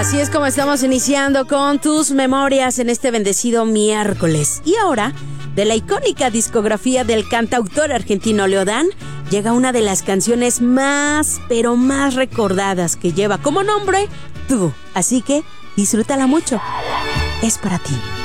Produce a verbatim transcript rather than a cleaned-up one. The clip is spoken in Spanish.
Así es como estamos iniciando con tus memorias en este bendecido miércoles. Y ahora, de la icónica discografía del cantautor argentino Leodán, llega una de las canciones más, pero más recordadas que lleva como nombre Tú. Así que disfrútala mucho. Es para ti.